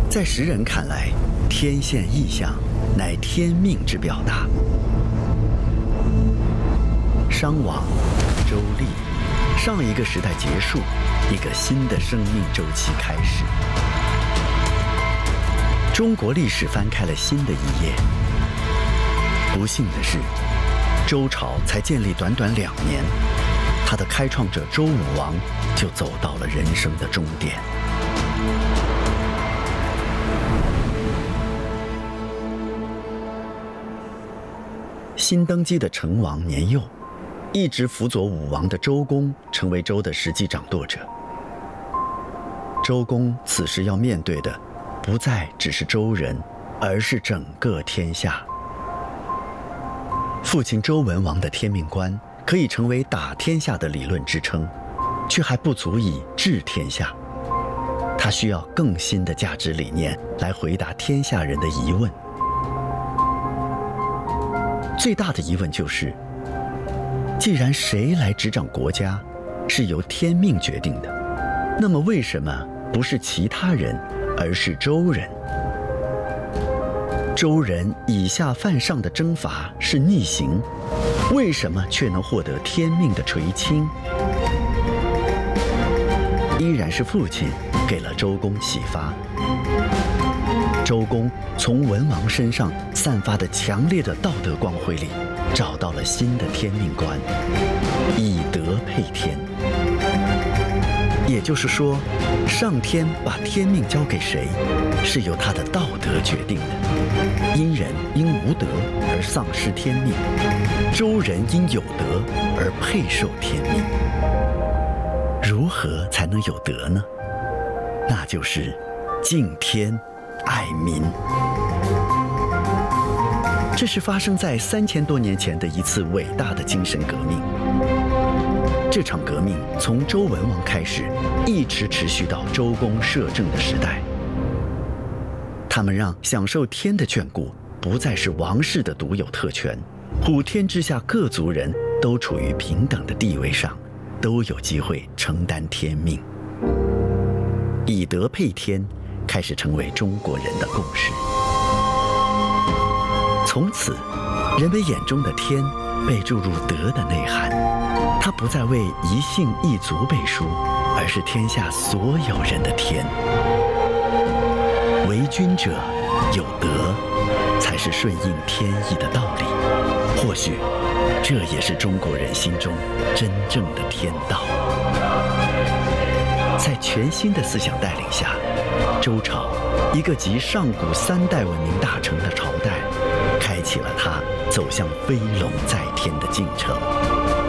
在时人看来，天现异象，乃天命之表达。商王、周历，上一个时代结束，一个新的生命周期开始。中国历史翻开了新的一页。不幸的是，周朝才建立短短2年，他的开创者周武王就走到了人生的终点。新登基的成王年幼，一直辅佐武王的周公成为周的实际掌舵者。周公此时要面对的，不再只是周人，而是整个天下。父亲周文王的天命观可以成为打天下的理论支撑，却还不足以治天下。他需要更新的价值理念来回答天下人的疑问。最大的疑问就是，既然谁来执掌国家是由天命决定的，那么为什么不是其他人，而是周人？周人以下犯上的征伐是逆行，为什么却能获得天命的垂青？依然是父亲给了周公启发。周公从文王身上散发的强烈的道德光辉里，找到了新的天命观，以德配天。也就是说，上天把天命交给谁，是由他的道德决定的。殷人因无德而丧失天命，周人因有德而配受天命。如何才能有德呢？那就是敬天爱民。这是发生在3000多年前的一次伟大的精神革命。这场革命从周文王开始，一直持续到周公摄政的时代。他们让享受天的眷顾不再是王室的独有特权，普天之下各族人都处于平等的地位上，都有机会承担天命。以德配天开始成为中国人的共识。从此，人们眼中的天被注入德的内涵，它不再为一姓一族背书，而是天下所有人的天。为君者有德，才是顺应天意的道理。或许，这也是中国人心中真正的天道。在全新的思想带领下，周朝，一个集上古3代文明大成的朝代，开启了它走向飞龙在天的进程。